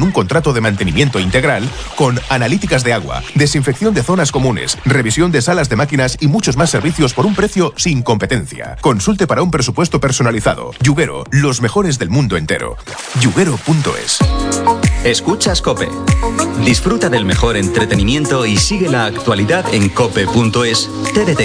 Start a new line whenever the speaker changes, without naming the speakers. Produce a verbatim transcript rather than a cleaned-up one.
un contrato de mantenimiento integral con analíticas de agua, desinfección de zonas comunes, revisión de salas de máquinas y muchos más servicios por un precio sin competencia. Consulte para un presupuesto personalizado. Yuguero, los mejores del mundo entero. yuguero punto es.
Escuchas COPE. Disfruta del mejor entretenimiento y sigue la actualidad en cope punto es. T D T.